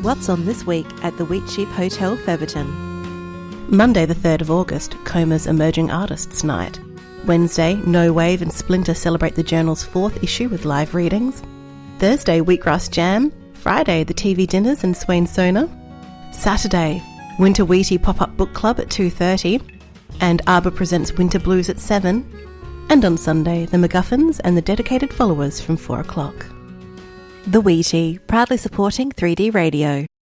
what's on this week at the Wheatsheaf Hotel, Featherton. Monday the 3rd of August, Coma's Emerging Artists Night. Wednesday, No Wave and Splinter celebrate the Journal's 4th issue with live readings. Thursday, Wheatgrass Jam. Friday, the TV Dinners and Swain Sona. Saturday, Winter Wheatie Pop-Up Book Club at 2:30. And Arbor presents Winter Blues at 7. And on Sunday, the MacGuffins and the Dedicated Followers from 4 o'clock. The Wheatie, proudly supporting 3D Radio.